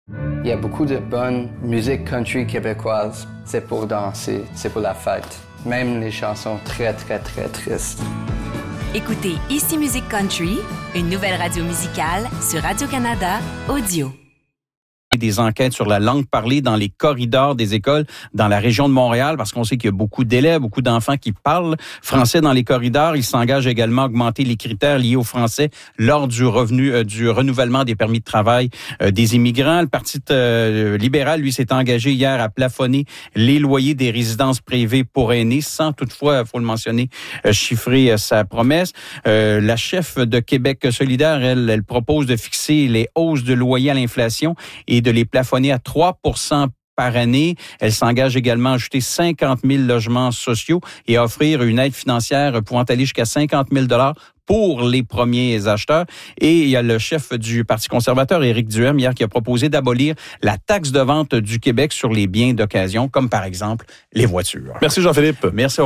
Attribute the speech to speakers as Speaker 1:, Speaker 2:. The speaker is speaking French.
Speaker 1: Il y a beaucoup de bonne musique country québécoise. C'est pour danser, c'est pour la fête. Même les chansons très, très, très tristes.
Speaker 2: Écoutez Ici Musique Country, une nouvelle radio musicale sur Radio-Canada Audio.
Speaker 3: Des enquêtes sur la langue parlée dans les corridors des écoles dans la région de Montréal, parce qu'on sait qu'il y a beaucoup d'élèves, beaucoup d'enfants qui parlent français dans les corridors. Ils s'engagent également à augmenter les critères liés au français lors du renouvellement des permis de travail des immigrants. Le Parti libéral, lui, s'est engagé hier à plafonner les loyers des résidences privées pour aînés, sans toutefois, il faut le mentionner, chiffrer sa promesse. La chef de Québec solidaire, elle propose de fixer les hausses de loyer à l'inflation et de les plafonner à 3 % par année. Elle s'engage également à ajouter 50 000 logements sociaux et à offrir une aide financière pouvant aller jusqu'à 50 000 $ pour les premiers acheteurs. Et il y a le chef du Parti conservateur, Éric Duhem, hier, qui a proposé d'abolir la taxe de vente du Québec sur les biens d'occasion, comme par exemple les voitures.
Speaker 4: Merci Jean-Philippe.
Speaker 3: Merci.